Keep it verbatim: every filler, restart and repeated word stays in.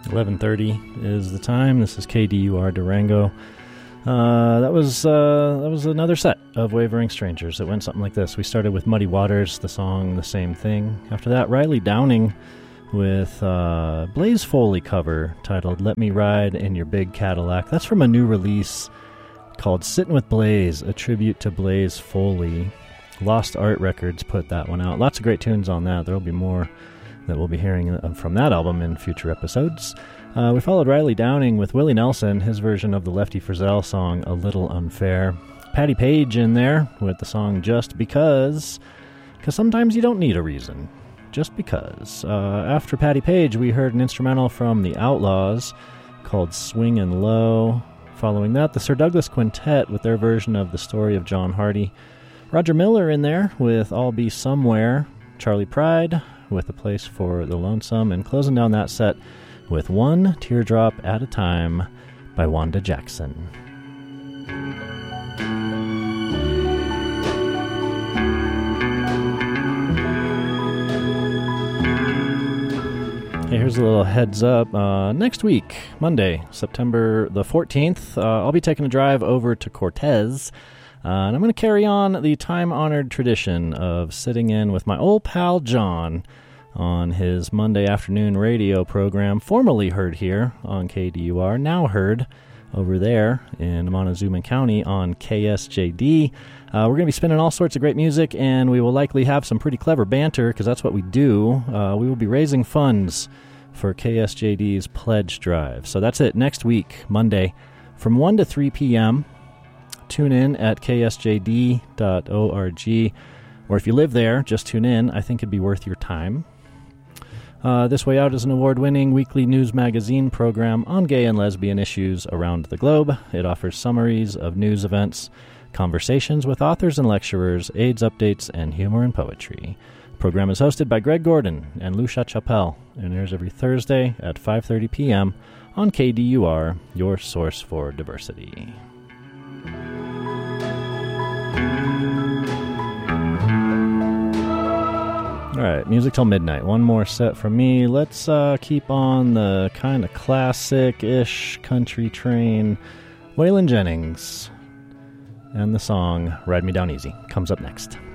eleven thirty is the time. This is K D U R Durango. Uh, that was uh, that was another set of Wavering Strangers. It went something like this. We started with Muddy Waters, the song The Same Thing. After that, Riley Downing with uh, Blaze Foley cover titled Let Me Ride in Your Big Cadillac. That's from a new release called Sittin' with Blaze, a tribute to Blaze Foley. Lost Art Records put that one out. Lots of great tunes on that. There will be more that we'll be hearing from that album in future episodes. Uh, we followed Riley Downing with Willie Nelson, his version of the Lefty Frizzell song A Little Unfair. Patty Page in there with the song Just Because, because sometimes you don't need a reason. Just because. Uh, after Patty Page, we heard an instrumental from The Outlaws called Swingin' Low. Following that, the Sir Douglas Quintet with their version of The Story of John Hardy. Roger Miller in there with I'll Be Somewhere. Charlie Pride with A Place for the Lonesome. And closing down that set with One Teardrop at a Time by Wanda Jackson. Hey, here's a little heads up. Uh, next week, Monday, September the fourteenth, uh, I'll be taking a drive over to Cortez, uh, and I'm going to carry on the time-honored tradition of sitting in with my old pal John on his Monday afternoon radio program, formerly heard here on K D U R, now heard over there in Montezuma County on K S J D. Uh, we're going to be spinning all sorts of great music, and we will likely have some pretty clever banter, because that's what we do. Uh, we will be raising funds for K S J D's Pledge Drive. So that's it, next week, Monday, from one to three p.m. Tune in at k s j d dot org, or if you live there, just tune in. I think it'd be worth your time. Uh, This Way Out is an award-winning weekly news magazine program on gay and lesbian issues around the globe. It offers summaries of news events, conversations with authors and lecturers, AIDS updates, and humor and poetry. The program is hosted by Greg Gordon and Lucia Chappelle and airs every Thursday at five thirty p.m. on K D U R, your source for diversity. All right, music till midnight. One more set from me. Let's uh, keep on the kind of classic-ish country train. Waylon Jennings and the song Ride Me Down Easy comes up next.